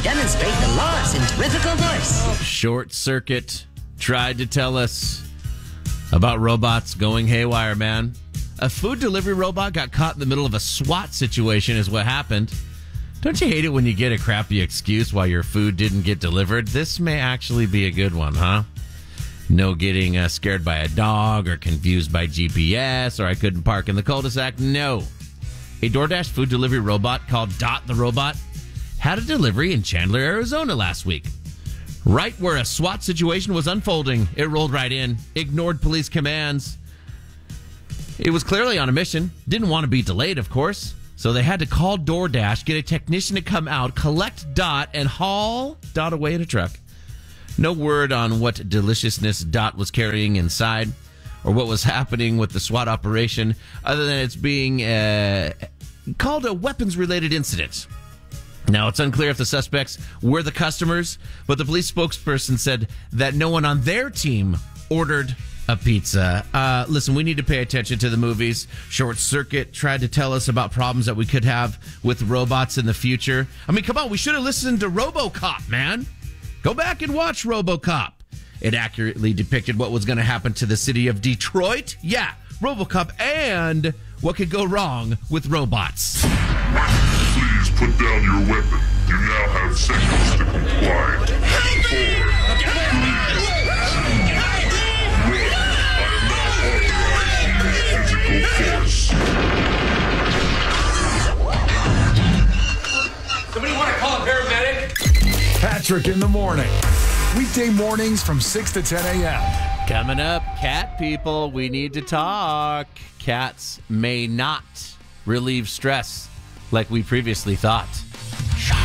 demonstrate the laws in terrifical voice. Short Circuit tried to tell us about robots going haywire, man. A food delivery robot got caught in the middle of a SWAT situation is what happened. Don't you hate it when you get a crappy excuse why your food didn't get delivered? This may actually be a good one, huh? No getting scared by a dog or confused by GPS or I couldn't park in the cul-de-sac. No. A DoorDash food delivery robot called Dot the Robot had a delivery in Chandler, Arizona last week. Right where a SWAT situation was unfolding, it rolled right in, ignored police commands. It was clearly on a mission, didn't want to be delayed, of course. So they had to call DoorDash, get a technician to come out, collect Dot, and haul Dot away in a truck. No word on what deliciousness Dot was carrying inside or what was happening with the SWAT operation, other than it's being called a weapons-related incident. Now, it's unclear if the suspects were the customers, but the police spokesperson said that no one on their team ordered a pizza. Listen, we need to pay attention to the movies. Short Circuit tried to tell us about problems that we could have with robots in the future. I mean, come on, we should have listened to RoboCop, man. Go back and watch RoboCop. It accurately depicted what was going to happen to the city of Detroit. Yeah, RoboCop and what could go wrong with robots. Please put down your weapon. You now have seconds to comply. 4, 3, 2, 1. I am now authorized to use physical force. Somebody want to call a paramedic? Patrick in the morning. Weekday mornings from 6 to 10 a.m. Coming up, cat people, we need to talk. Cats may not relieve stress like we previously thought.